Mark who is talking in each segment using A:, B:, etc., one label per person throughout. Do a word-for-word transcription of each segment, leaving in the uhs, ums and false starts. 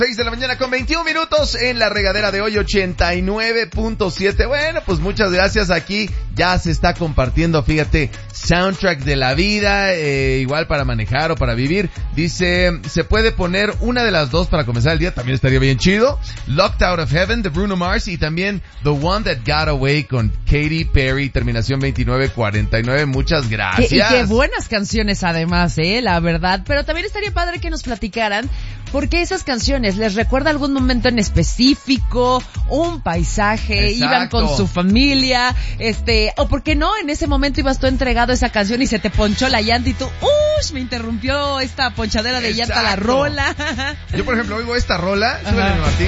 A: seis de la mañana con veintiún minutos en la regadera de hoy, ochenta y nueve punto siete. Bueno, pues muchas gracias. Aquí ya se está compartiendo, fíjate, soundtrack de la vida, eh, igual para manejar o para vivir. Dice, se puede poner una de las dos para comenzar el día, también estaría bien chido. Locked Out of Heaven de Bruno Mars y también The One That Got Away con Katy Perry, terminación veintinueve cuarenta y nueve. Muchas gracias.
B: Qué, y qué buenas canciones además, eh, la verdad. Pero también estaría padre que nos platicaran por qué esas canciones les recuerda algún momento en específico, un paisaje,
A: Exacto.
B: Iban con su familia, este, o por qué no, en ese momento ibas tú entregado a esa canción y se te ponchó la llanta y tú, uff, me interrumpió esta ponchadera de
A: Exacto.
B: llanta la rola.
A: Yo, por ejemplo, oigo esta rola, súbele, Martín,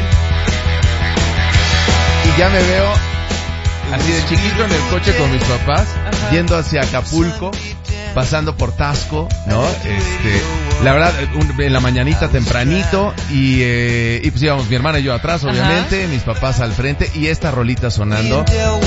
A: y ya me veo así de chiquito en el coche con mis papás, Ajá. yendo hacia Acapulco, pasando por Tasco, ¿no? Este, la verdad, un, en la mañanita tempranito, y, eh, y pues íbamos mi hermana y yo atrás, obviamente, Ajá. mis papás al frente, y esta rolita sonando.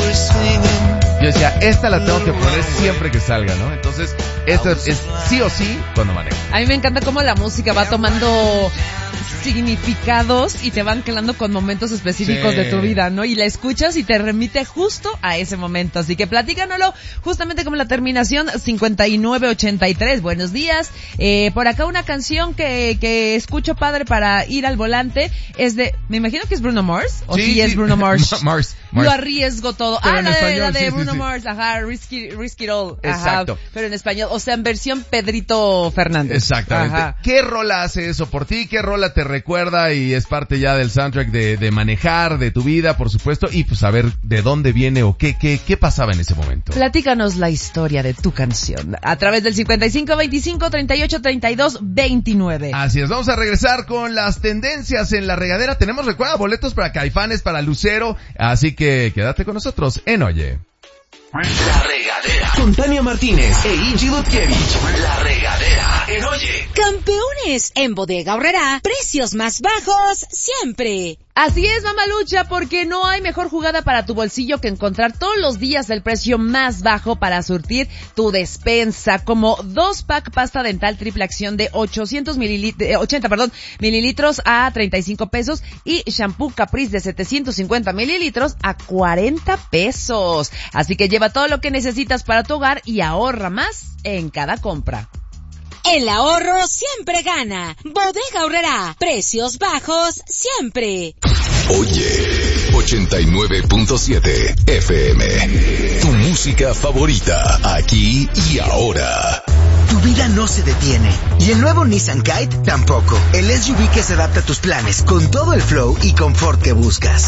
A: Yo decía, esta la tengo que poner siempre que salga, ¿no? Entonces, esta es sí o sí cuando manejo.
B: A mí me encanta cómo la música va tomando significados y te van quedando con momentos específicos sí. de tu vida, ¿no? Y la escuchas y te remite justo a ese momento. Así que platícanoslo justamente como la terminación cincuenta y nueve ochenta y tres. Buenos días. Eh, por acá una canción que, que escucho padre para ir al volante es de, me imagino que es Bruno Mars, o
A: sí,
B: sí,
A: sí.
B: es Bruno Mars.
A: Mars, Mars.
B: Lo arriesgo todo.
A: Pero
B: ah, la,
A: español,
B: la de
A: sí,
B: Bruno
A: sí, sí.
B: Mars, ajá, Risky, Risky It All. Ajá,
A: Exacto.
B: Pero en español, o sea, en versión Pedrito Fernández.
A: Exactamente.
B: Ajá.
A: ¿Qué rola hace eso por ti? ¿Qué rola te recuerda y es parte ya del soundtrack de, de manejar, de tu vida, por supuesto? Y pues saber de dónde viene o qué, qué, qué pasaba en ese momento.
B: Platícanos la historia de tu canción a través del cincuenta y cinco veinticinco treinta y ocho treinta y dos veintinueve.
A: Así es, vamos a regresar con las tendencias en la regadera. Tenemos, recuerda, boletos para Caifanes, para Lucero, así que quédate con nosotros en Oye.
C: La regadera con Tania Martínez e Iggy Dutkiewicz. La regadera en Oye.
D: Campeones en Bodega Aurrerá, precios más bajos siempre.
B: Así es, mamalucha, porque no hay mejor jugada para tu bolsillo que encontrar todos los días el precio más bajo para surtir tu despensa, como dos pack pasta dental triple acción de ochocientos mililitros, eh, ochenta, perdón, mililitros a treinta y cinco pesos y shampoo Caprice de setecientos cincuenta mililitros a cuarenta pesos. Así que lleva todo lo que necesitas para tu hogar y ahorra más en cada compra.
D: El ahorro siempre gana. Bodega Aurrerá. Precios bajos siempre.
C: Oye, ochenta y nueve punto siete F M. Tu música favorita, aquí y ahora.
E: Tu vida no se detiene. Y el nuevo Nissan Kite tampoco. El S U V que se adapta a tus planes, con todo el flow y confort que buscas.